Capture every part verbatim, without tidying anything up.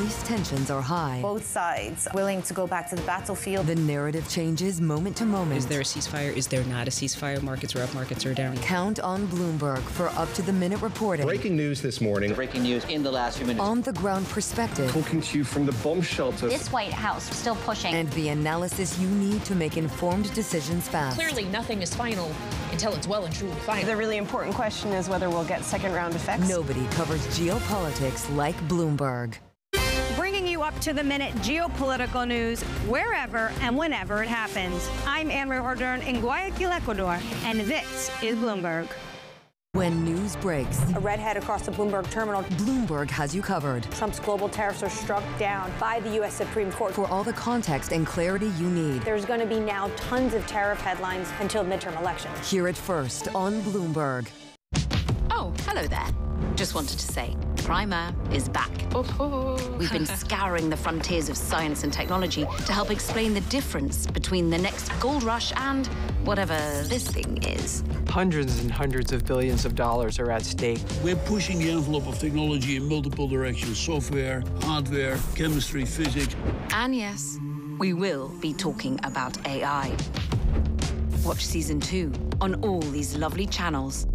Least tensions are high. Both sides willing to go back to the battlefield. The narrative changes moment to moment. Is there a ceasefire? Is there not a ceasefire? Markets are up, markets are down. Count on Bloomberg for up-to-the-minute reporting. Breaking news this morning. Breaking news in the last few minutes. On-the-ground perspective. Talking to you from the bomb shelter. This White House still pushing. And the analysis you need to make informed decisions fast. Clearly, nothing is final until it's well and truly final. The really important question is whether we'll get second-round effects. Nobody covers geopolitics like Bloomberg. Bringing you up to the minute geopolitical news wherever and whenever it happens. I'm Anne-Marie Ordern in Guayaquil, Ecuador, and this is Bloomberg. When news breaks, a redhead across the Bloomberg terminal. Bloomberg has you covered. Trump's global tariffs are struck down by the U S Supreme Court. For all the context and clarity you need. There's going to be now tons of tariff headlines until midterm elections. Hear it first on Bloomberg. Oh, hello there. Just wanted to say, Primer is back. Oh. We've been scouring the frontiers of science and technology to help explain the difference between the next gold rush and whatever this thing is. Hundreds and hundreds of billions of dollars are at stake. We're pushing the envelope of technology in multiple directions: software, hardware, chemistry, physics. And yes, we will be talking about A I. Watch season two on all these lovely channels.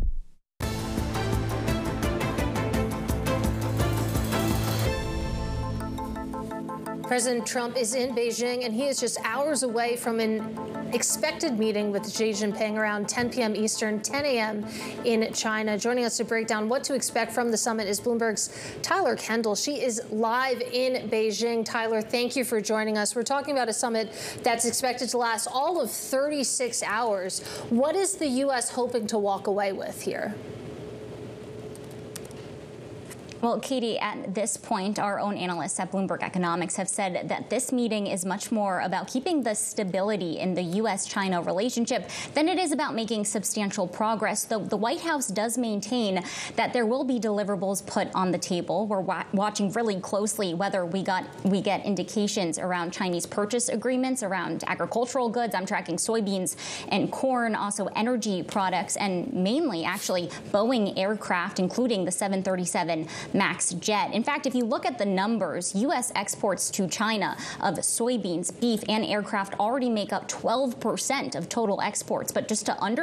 President Trump is in Beijing, and he is just hours away from an expected meeting with Xi Jinping around ten p m Eastern, ten a m in China. Joining us to break down what to expect from the summit is Bloomberg's Tyler Kendall. She is live in Beijing. Tyler, thank you for joining us. We're talking about a summit that's expected to last all of thirty-six hours. What is the U S hoping to walk away with here? Well, Katie, at this point, our own analysts at Bloomberg Economics have said that this meeting is much more about keeping the stability in the U S China relationship than it is about making substantial progress. Though the White House does maintain that there will be deliverables put on the table. We're wa watching really closely whether we got we get indications around Chinese purchase agreements around agricultural goods. I'm tracking soybeans and corn, also energy products, and mainly actually Boeing aircraft, including the seven thirty-seven Max jet. In fact, if you look at the numbers, U S exports to China of soybeans, beef, and aircraft already make up twelve percent of total exports. But just to under